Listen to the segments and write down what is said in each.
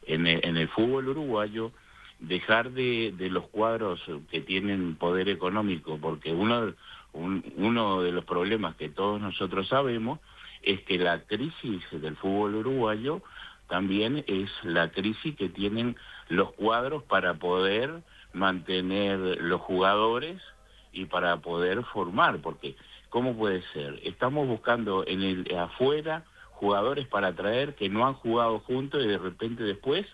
en el fútbol uruguayo, dejar de los cuadros que tienen poder económico, porque uno de los problemas que todos nosotros sabemos es que la crisis del fútbol uruguayo también es la crisis que tienen los cuadros para poder mantener los jugadores y para poder formar, porque ¿cómo puede ser? Estamos buscando afuera jugadores para traer que no han jugado juntos y de repente después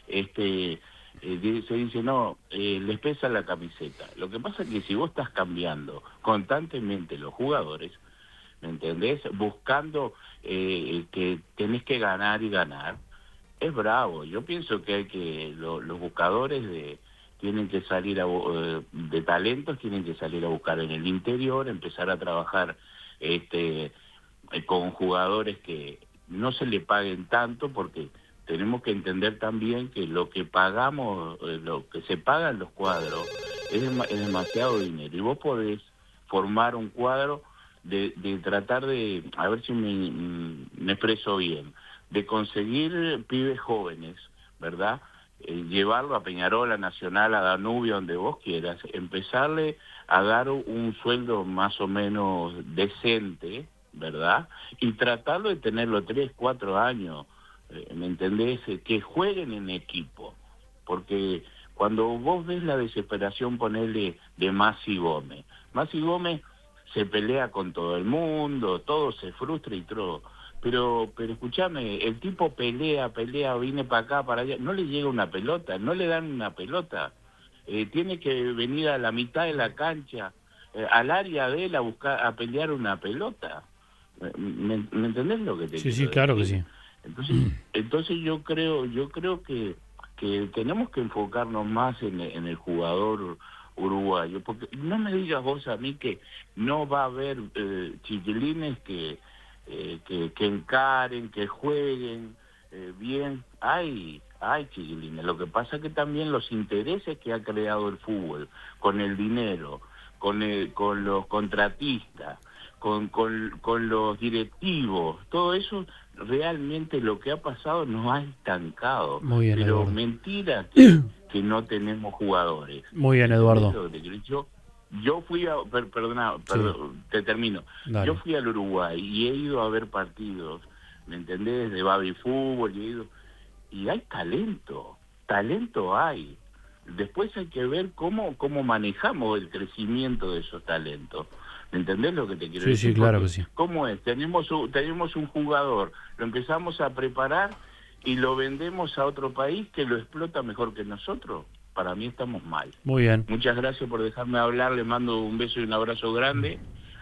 se dice, no, les pesa la camiseta. Lo que pasa es que si vos estás cambiando constantemente los jugadores, ¿me entendés? Buscando que tenés que ganar y ganar, es bravo. Yo pienso que los buscadores tienen que salir de talentos, tienen que salir a buscar en el interior, empezar a trabajar con jugadores que no se le paguen tanto, porque tenemos que entender también que lo que pagamos, lo que se pagan los cuadros, es demasiado dinero. Y vos podés formar un cuadro de tratar de, a ver si me expreso bien, de conseguir pibes jóvenes, ¿verdad? Llevarlo a Peñarol, a Nacional, a Danubio, donde vos quieras, empezarle a dar un sueldo más o menos decente, ¿verdad? Y tratarlo de tenerlo 3, 4 años, ¿me entendés? Que jueguen en equipo, porque cuando vos ves la desesperación, ponele, de Masi Gómez se pelea con todo el mundo, todo se frustra y todo, pero escúchame, el tipo pelea, viene para acá, para allá, no le llega una pelota, no le dan una pelota, tiene que venir a la mitad de la cancha, al área de él a pelear una pelota. ¿Me entendés lo que te quiero Sí, claro que decir? sí. Entonces yo creo que tenemos que enfocarnos más en el jugador uruguayo, porque no me digas vos a mí que no va a haber chiquilines que encaren, que jueguen bien. Hay chiquilines. Lo que pasa es que también los intereses que ha creado el fútbol, con el dinero, con los contratistas, con los directivos, todo eso realmente lo que ha pasado nos ha estancado. Muy bien, Pero Eduardo. mentira que no tenemos jugadores. Muy bien, ¿Entendés Eduardo. lo que te quiero? Yo fui a, Sí, te termino. Yo dale. fui al Uruguay y he ido a ver partidos, ¿me entendés? De baby fútbol, y hay talento hay. Después hay que ver cómo manejamos el crecimiento de esos talentos. ¿Me entendés lo que te quiero decir? Sí, claro Porque, que sí. ¿cómo es? Tenemos un jugador, lo empezamos a preparar y lo vendemos a otro país que lo explota mejor que nosotros. Para mí estamos mal. Muy bien. Muchas gracias por dejarme hablar, les mando un beso y un abrazo grande.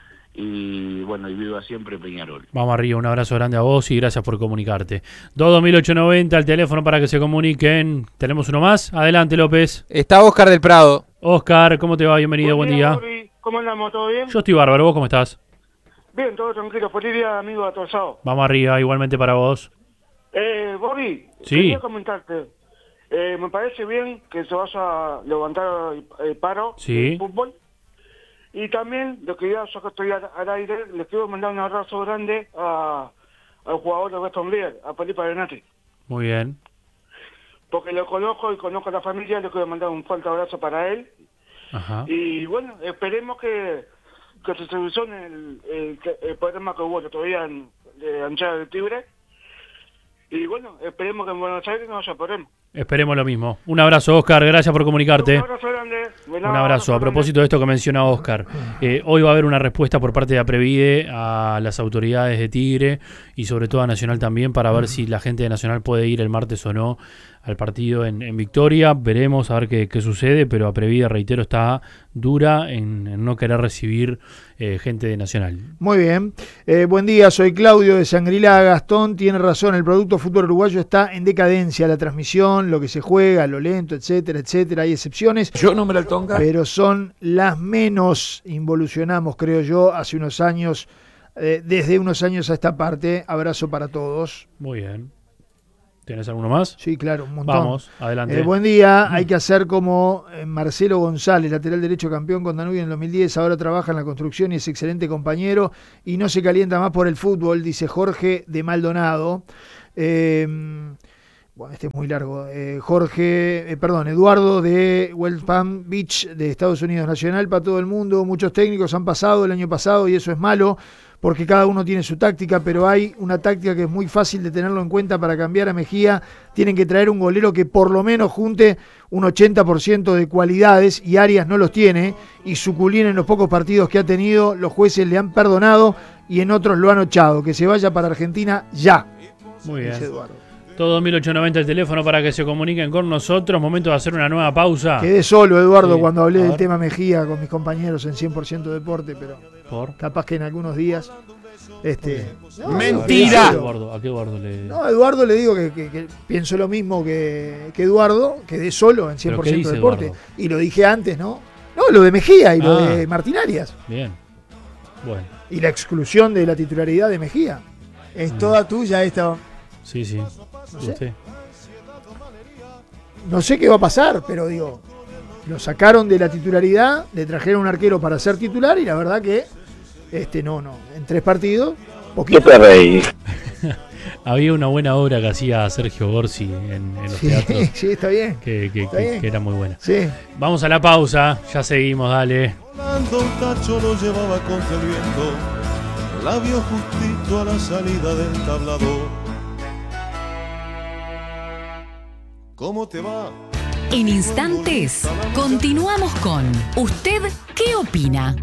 Y bueno, y viva siempre Peñarol. Vamos arriba, un abrazo grande a vos y gracias por comunicarte. 22890 el teléfono para que se comuniquen. ¿Tenemos uno más? Adelante, López. Está Oscar del Prado. Oscar, ¿cómo te va? Bienvenido, buen día. Bobby. ¿Cómo andamos? ¿Todo bien? Yo estoy bárbaro, ¿vos cómo estás? Bien, todo tranquilo. Feliz día, amigo atrasado. Vamos arriba, igualmente para vos. Bobby, Sí. quería comentarte. Me parece bien que se vaya a levantar el paro Sí. del fútbol. Y también, lo que ya yo que estoy al aire, les quiero mandar un abrazo grande al jugador de Weston Lear, a Felipe Arenati. Muy bien. Porque lo conozco y conozco a la familia, le quiero mandar un fuerte abrazo para él. Ajá. Y bueno, esperemos que se solucione el problema que hubo el otro día de Anchada del Tigre. Y bueno, esperemos que en Buenos Aires no haya problema. Esperemos lo mismo. Un abrazo, Oscar. Gracias por comunicarte. Un abrazo grande. Un abrazo. A propósito de esto que menciona Oscar, hoy va a haber una respuesta por parte de Aprevide a las autoridades de Tigre y sobre todo a Nacional también para ver si la gente de Nacional puede ir el martes o no al partido en Victoria. Veremos a ver qué sucede, pero Aprevide, reitero, está dura en no querer recibir gente de Nacional. Muy bien. Buen día, soy Claudio de Shangri-La. Gastón tiene razón, el producto fútbol uruguayo está en decadencia. La transmisión, lo que se juega, lo lento, etcétera, etcétera. Hay excepciones, Yo no me la tonga. pero son las menos. Involucionamos, creo yo, hace unos años, desde unos años a esta parte. Abrazo para todos. Muy bien. ¿Tienes alguno más? Sí, claro, un montón. Vamos, adelante. Buen día, hay que hacer como Marcelo González, lateral derecho campeón con Danubio en el 2010, ahora trabaja en la construcción y es excelente compañero y no se calienta más por el fútbol, dice Jorge de Maldonado. Bueno, este es muy largo. Eduardo de West Palm Beach de Estados Unidos. Nacional para todo el mundo. Muchos técnicos han pasado el año pasado y eso es malo porque cada uno tiene su táctica, pero hay una táctica que es muy fácil de tenerlo en cuenta para cambiar a Mejía. Tienen que traer un golero que por lo menos junte un 80% de cualidades y Arias no los tiene. Y Suculín en los pocos partidos que ha tenido, los jueces le han perdonado y en otros lo han echado. Que se vaya para Argentina ya. Muy bien. Dice Eduardo. Todo 1890 el teléfono para que se comuniquen con nosotros. Momento de hacer una nueva pausa. Quedé solo, Eduardo, Sí. cuando hablé A del ver. tema Mejía con mis compañeros en 100% Deporte, pero ¿Por? capaz que en algunos días... no, ¡Mentira! ¿A qué Eduardo le...? No, a Eduardo le digo que pienso lo mismo que Eduardo, quedé solo en ¿Pero 100% qué dice Deporte. Eduardo? Y lo dije antes, ¿no? No, lo de Mejía y lo Ah. de Martín Arias. Bien. Bueno, Y la exclusión de la titularidad de Mejía. Es toda tuya esta... sí. No sé. Usted. No sé qué va a pasar, pero digo, lo sacaron de la titularidad, le trajeron un arquero para ser titular y la verdad que no, en 3 partidos, poquito. Había una buena obra que hacía Sergio Gorsi en los teatros. Sí, está bien. Que bien. era muy buena. Sí. Vamos a la pausa, ya seguimos, dale. Volando un tacho lo llevaba contra el viento, la vio justito a la salida del tablado. ¿Cómo te va? En instantes, continuamos con ¿Usted qué opina?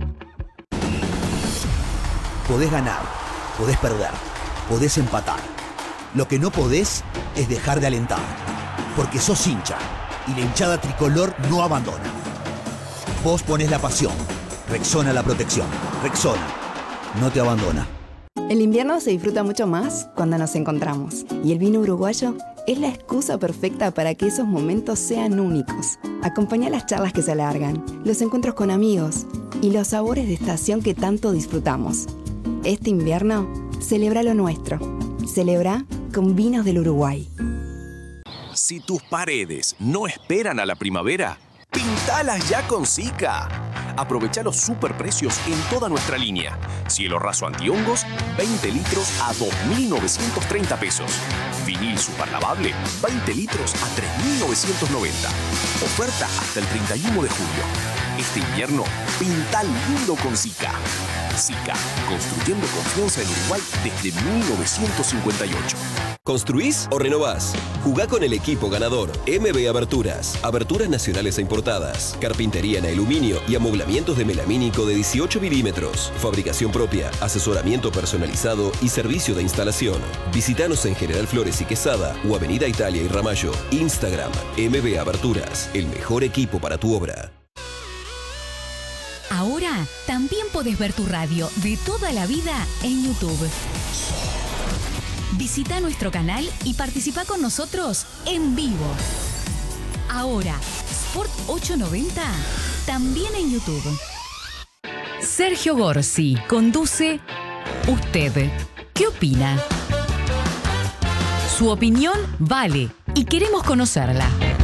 Podés ganar, podés perder, podés empatar. Lo que no podés es dejar de alentar, porque sos hincha y la hinchada tricolor no abandona. Vos ponés la pasión, Rexona la protección, Rexona no te abandona. El invierno se disfruta mucho más cuando nos encontramos y el vino uruguayo es la excusa perfecta para que esos momentos sean únicos. Acompaña las charlas que se alargan, los encuentros con amigos y los sabores de estación que tanto disfrutamos. Este invierno, celebra lo nuestro. Celebra con vinos del Uruguay. Si tus paredes no esperan a la primavera, pintalas ya con Sika. Aprovecha los superprecios en toda nuestra línea. Cielo raso antihongos, 20 litros a 2.930 pesos. Vinil superlavable, 20 litros a 3.990. Oferta hasta el 31 de julio. Este invierno, pinta lindo con Sika. Sika, construyendo confianza en Uruguay desde 1958. ¿Construís o renovás? Jugá con el equipo ganador. MB Aberturas. Aberturas nacionales e importadas. Carpintería en aluminio y amoblamientos de melamínico de 18 milímetros. Fabricación propia, asesoramiento personalizado y servicio de instalación. Visítanos en General Flores y Quesada o Avenida Italia y Ramallo. Instagram, MB Aberturas. El mejor equipo para tu obra. Ahora también podés ver tu radio de toda la vida en YouTube. Visita nuestro canal y participa con nosotros en vivo. Ahora, Sport 890, también en YouTube. Sergio Gorsi conduce ¿Usted qué opina? Su opinión vale y queremos conocerla.